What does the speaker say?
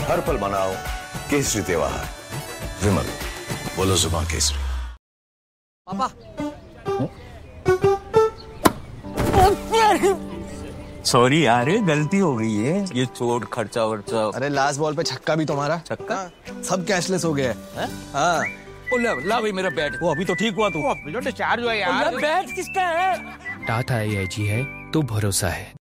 हर पल मनाओ केसरी त्योहार। विमल, बोलो जुबान केसरी। पापा। सॉरी यार, गलती हो गई है। ये चोट खर्चा वर्चा। अरे लास्ट बॉल पे छक्का भी तुम्हारा। छक्का? सब कैशलेस हो गया है। हाँ। ला भाई मेरा बैट। वो अभी तो ठीक हुआ तू। डिस्चार्ज हुआ यार। बैट किसका है? टाटा AIG है तो भरोसा है।